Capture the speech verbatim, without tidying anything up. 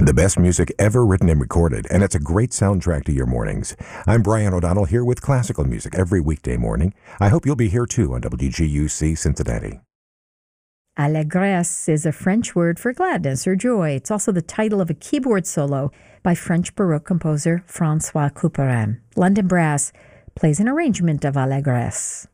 The best music ever written and recorded, and it's a great soundtrack to your mornings. I'm Brian O'Donnell here with classical music every weekday morning. I hope you'll be here too on W G U C Cincinnati. Allégresse is a French word for gladness or joy. It's also the title of a keyboard solo by French Baroque composer François Couperin. London Brass plays an arrangement of Allégresse.